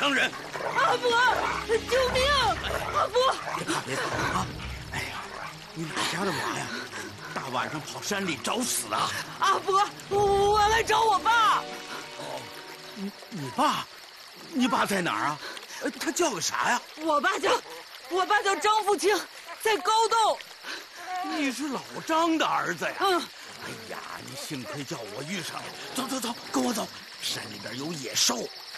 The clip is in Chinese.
强人。 阿伯，救命！阿伯， 别怕啊！哎呀，你哪家的娃呀？大晚上跑山里找死啊！ 阿伯，我来找我爸。 哦，你爸？你爸在哪儿啊？他叫个啥呀？ 我爸叫张富清，在高洞。 你是老张的儿子呀？ 嗯。 哎呀，你幸亏叫我遇上了。走，跟我走。山里边有野兽，